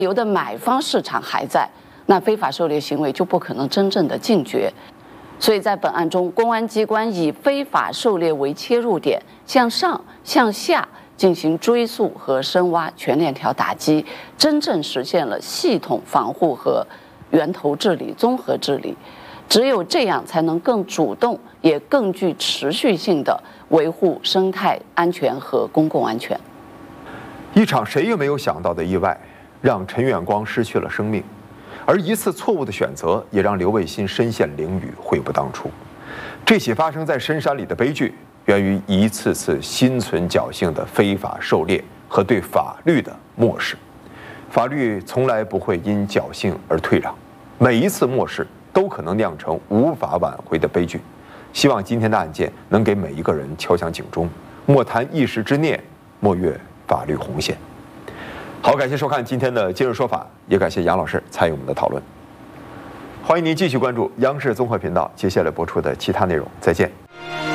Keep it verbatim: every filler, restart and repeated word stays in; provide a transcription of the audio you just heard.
由的买方市场还在，那非法狩猎行为就不可能真正的禁绝。所以在本案中，公安机关以非法狩猎为切入点，向上向下进行追溯和深挖，全链条打击，真正实现了系统防护和源头治理、综合治理。只有这样，才能更主动，也更具持续性的维护生态安全和公共安全。 一场谁也没有想到的意外，让陈远光失去了生命。而一次错误的选择，也让刘卫新身陷囹圄，悔不当初。这起发生在深山里的悲剧，源于一次次心存侥幸的非法狩猎和对法律的漠视。法律从来不会因侥幸而退让，每一次漠视都可能酿成无法挽回的悲剧。希望今天的案件能给每一个人敲响警钟，莫谈一时之念，莫越法律红线。好，感谢收看今天的今日说法，也感谢杨老师参与我们的讨论。欢迎您继续关注央视综合频道接下来播出的其他内容，再见。